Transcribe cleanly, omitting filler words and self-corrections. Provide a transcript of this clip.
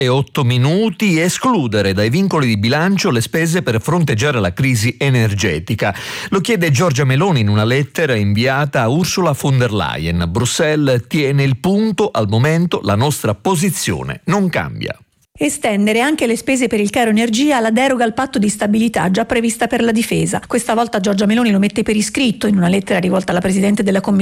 E 8 minuti, escludere dai vincoli di bilancio le spese per fronteggiare la crisi energetica. Lo chiede Giorgia Meloni in una lettera inviata a Ursula von der Leyen. Bruxelles tiene il punto, al momento la nostra posizione non cambia. Estendere anche le spese per il caro energia alla deroga al patto di stabilità già prevista per la difesa. Questa volta Giorgia Meloni lo mette per iscritto in una lettera rivolta alla Presidente della Commissione